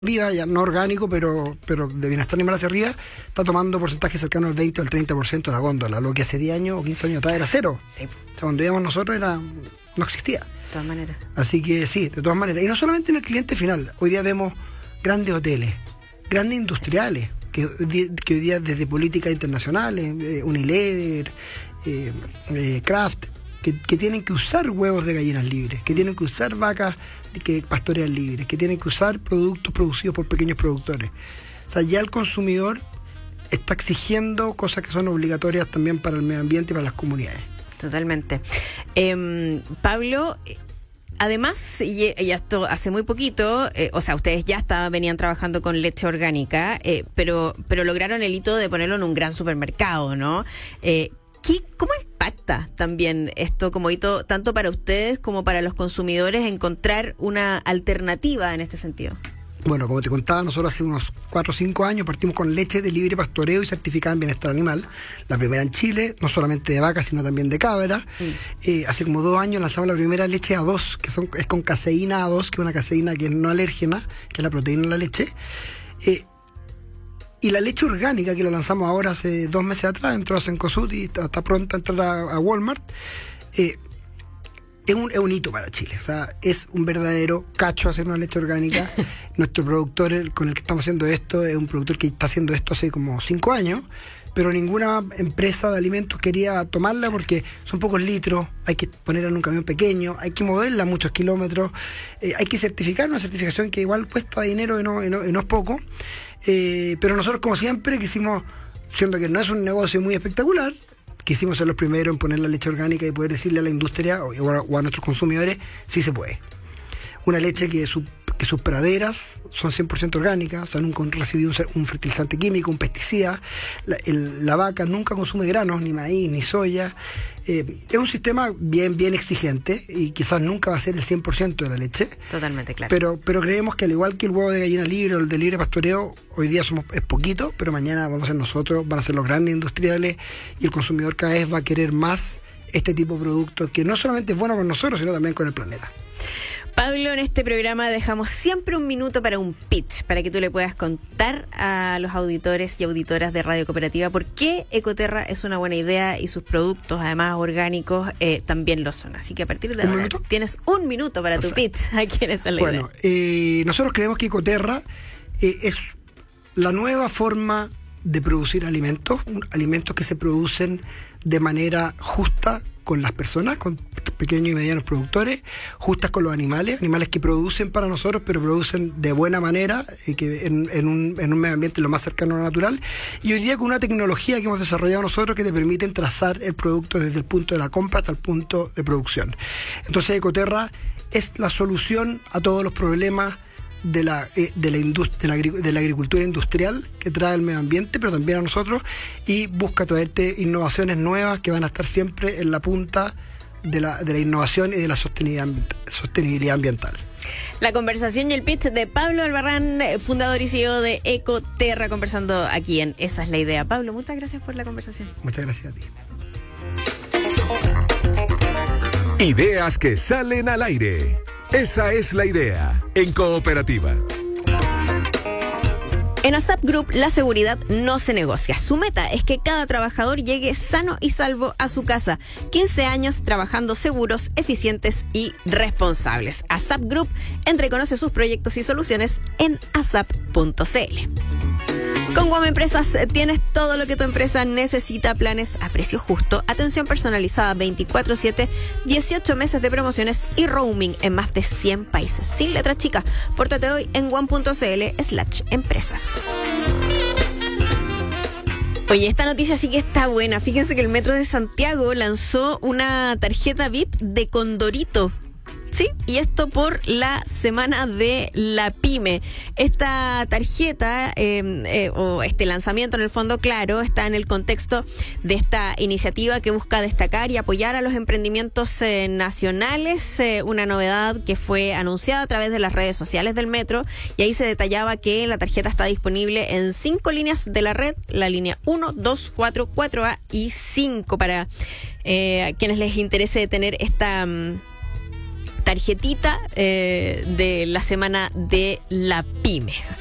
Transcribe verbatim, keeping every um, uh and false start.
arriba, ya no orgánico, pero pero de bienestar animal hacia arriba, está tomando porcentajes cercanos al veinte o al treinta por ciento de la góndola, lo que hace diez años o quince años atrás era cero. Sí. O sea, cuando íbamos nosotros era no existía. De todas maneras. Así que sí, de todas maneras. Y no solamente en el cliente final, hoy día vemos grandes hoteles, grandes industriales, que, que hoy día desde políticas internacionales, eh, Unilever, eh, eh, Kraft, que, que tienen que usar huevos de gallinas libres, que tienen que usar vacas que pastorean libres, que tienen que usar productos producidos por pequeños productores. O sea, ya el consumidor está exigiendo cosas que son obligatorias también para el medio ambiente y para las comunidades. Totalmente. Eh, Pablo, además, y, y esto hace muy poquito, eh, o sea, ustedes ya estaban, venían trabajando con leche orgánica, eh, pero, pero lograron el hito de ponerlo en un gran supermercado, ¿no? Eh, ¿qué, ¿Cómo impacta también esto como hito, tanto para ustedes como para los consumidores, encontrar una alternativa en este sentido? Bueno, como te contaba, nosotros hace unos cuatro o cinco años partimos con leche de libre pastoreo y certificada en bienestar animal. La primera en Chile, no solamente de vaca, sino también de cabra. Mm. Eh, hace como dos años lanzamos la primera leche A dos, que son, es con caseína A dos, que es una caseína que es no alérgena, que es la proteína de la leche. Eh, y la leche orgánica, que la lanzamos ahora hace dos meses atrás, entró a Cencosud y está, está pronta a entrar a, a Walmart. Eh, Es un, es un hito para Chile, o sea, es un verdadero cacho hacer una leche orgánica. Nuestro productor el, con el que estamos haciendo esto es un productor que está haciendo esto hace como cinco años, pero ninguna empresa de alimentos quería tomarla porque son pocos litros, hay que ponerla en un camión pequeño, hay que moverla muchos kilómetros, eh, hay que certificar una certificación que igual cuesta dinero y no, y no, y no es poco, eh, pero nosotros como siempre quisimos, siendo que no es un negocio muy espectacular, quisimos ser los primeros en poner la leche orgánica y poder decirle a la industria o a, o a nuestros consumidores si se puede. Una leche que, su, que sus praderas son cien por ciento orgánicas, o sea, nunca han recibido un, un fertilizante químico, un pesticida. La, el, la vaca nunca consume granos, ni maíz, ni soya. Eh, es un sistema bien, bien exigente y quizás nunca va a ser el cien por ciento de la leche. Totalmente, claro. Pero, pero creemos que al igual que el huevo de gallina libre o el de libre pastoreo, hoy día somos es poquito, pero mañana vamos a ser nosotros, van a ser los grandes industriales y el consumidor cada vez va a querer más este tipo de productos que no solamente es bueno con nosotros, sino también con el planeta. Pablo, en este programa dejamos siempre un minuto para un pitch, para que tú le puedas contar a los auditores y auditoras de Radio Cooperativa por qué Ecoterra es una buena idea y sus productos, además orgánicos, eh, también lo son. Así que a partir de ahora minuto? tienes un minuto para Perfecto. tu pitch. ¿A quién es la idea? Bueno, eh, nosotros creemos que Ecoterra eh, es la nueva forma de producir alimentos, alimentos que se producen de manera justa con las personas, con pequeños y medianos productores, justas con los animales, animales que producen para nosotros, pero producen de buena manera, y que en, en, un, en un medio ambiente lo más cercano a lo natural, y hoy día con una tecnología que hemos desarrollado nosotros que te permiten trazar el producto desde el punto de la compra hasta el punto de producción. Entonces Ecoterra es la solución a todos los problemas de la eh, de la, indust- de, la agri- de la agricultura industrial que trae el medio ambiente, pero también a nosotros, y busca traerte innovaciones nuevas que van a estar siempre en la punta de la, de la innovación y de la sostenibilidad, sostenibilidad ambiental. La conversación y el pitch de Pablo Albarrán, fundador y C E O de Ecoterra, conversando aquí en Esa es la Idea. Pablo, muchas gracias por la conversación. Muchas gracias a ti. Ideas que salen al aire. Esa es la idea, en Cooperativa. En ASAP Group, la seguridad no se negocia. Su meta es que cada trabajador llegue sano y salvo a su casa. quince años trabajando seguros, eficientes y responsables. ASAP Group, entre y conoce sus proyectos y soluciones en asap punto c l. Con Guam Empresas tienes todo lo que tu empresa necesita, planes a precio justo, atención personalizada veinticuatro siete, dieciocho meses de promociones y roaming en más de cien países. Sin letra chica, pórtate hoy en guam punto c l slash empresas. Oye, esta noticia sí que está buena. Fíjense que el Metro de Santiago lanzó una tarjeta V I P de Condorito. Sí, y esto por la Semana de la Pyme. Esta tarjeta eh, eh, o este lanzamiento, en el fondo, claro, está en el contexto de esta iniciativa que busca destacar y apoyar a los emprendimientos eh, nacionales, eh, una novedad que fue anunciada a través de las redes sociales del Metro, y ahí se detallaba que la tarjeta está disponible en cinco líneas de la red, la línea uno, dos, cuatro, cuatro A y cinco, para eh, a quienes les interese tener esta... Um, tarjetita eh, de la semana de la pyme.